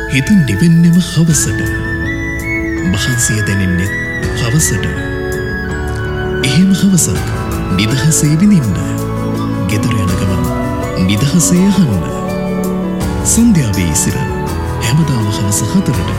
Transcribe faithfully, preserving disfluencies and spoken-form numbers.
හිත නිවෙන්නෙම හවසට, මහන්සිය දැනෙන්නේ හවසට. එහෙම හවසක් නිදහසේ විඳින්න, ගෙදර යන ගමන් නිදහසේ අහන්න. සන්ධ්‍යාවේ ඉසිර හැමදාම හවස හතරට